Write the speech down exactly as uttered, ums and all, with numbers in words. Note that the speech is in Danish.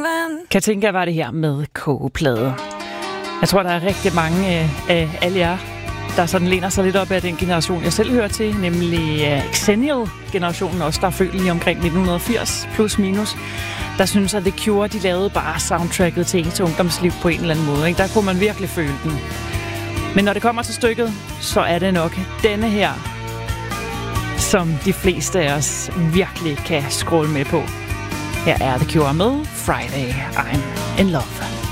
England. Katinka var det her med kogeplade. Jeg tror, der er rigtig mange af alle jer, der sådan læner sig lidt op af den generation, jeg selv hører til, nemlig uh, Xennial-generationen også, der er født lige omkring nitten firs, plus minus. Der synes, at The Cure, de lavede bare soundtracket til ens ungdomsliv på en eller anden måde. Ikke? Der kunne man virkelig føle den. Men når det kommer til stykket, så er det nok denne her, som de fleste af os virkelig kan scrolle med på. Her er The Cure med Friday, I'm in Love.